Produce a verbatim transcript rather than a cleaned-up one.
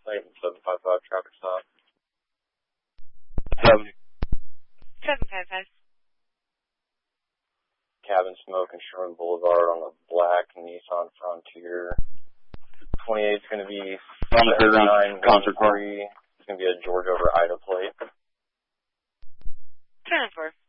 Plate and seven five five traffic stop. Seven. seven five five. Cabin smoke and Sherman Boulevard on the black Nissan Frontier. twenty-eight is going to be nine concert three. It's going to be a Georgia over Ida plate. ten four.